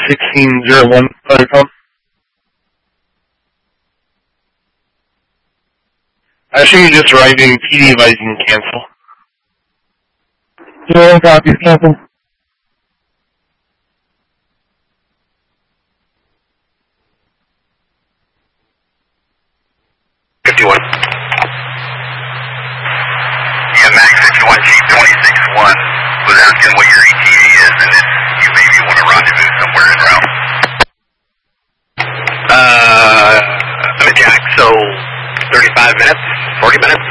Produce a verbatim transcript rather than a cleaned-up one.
sixteen zero one, Buttercomb. I assume you're just arriving P D advising cancel. Zero one copies, cancel. fifty-one. Yeah, Max fifty-one, Chief twenty-six one was asking what your E T A is and if you maybe want to rendezvous somewhere in route. Uh, I'm at Jack, so thirty-five minutes, forty minutes.